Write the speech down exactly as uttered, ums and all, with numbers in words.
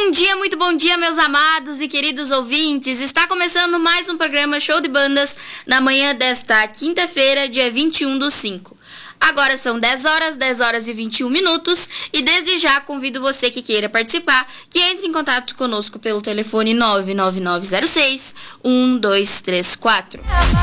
Bom dia, muito bom dia, meus amados e queridos ouvintes. Está começando mais um programa Show de Bandas na manhã desta quinta-feira, dia vinte e um do cinco. Agora são dez horas, dez horas e vinte e um minutos e desde já convido você que queira participar que entre em contato conosco pelo telefone nove nove nove zero seis um dois três quatro.